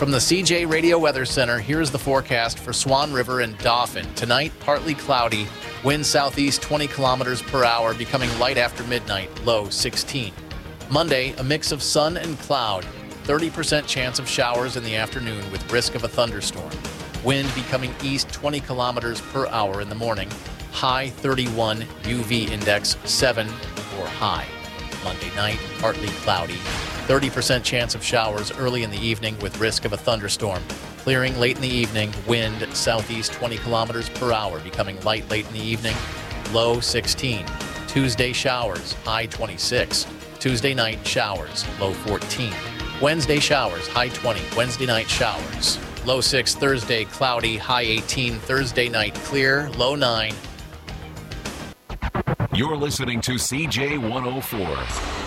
From the CJ Radio Weather Center, here's the forecast for Swan River and Dauphin. Tonight, partly cloudy, wind southeast 20 kilometers per hour, becoming light after midnight, low 16. Monday, a mix of sun and cloud, 30% chance of showers in the afternoon with risk of a thunderstorm. Wind becoming east 20 kilometers per hour in the morning, high 31, UV index 7 or high. Monday night, partly cloudy, 30% chance of showers early in the evening with risk of a thunderstorm. Clearing late in the evening, wind southeast 20 kilometers per hour, becoming light late in the evening, low 16. Tuesday showers, high 26. Tuesday night showers, low 14. Wednesday showers, high 20. Wednesday night showers, low 6. Thursday cloudy, high 18. Thursday night clear, low 9. You're listening to CJ 104.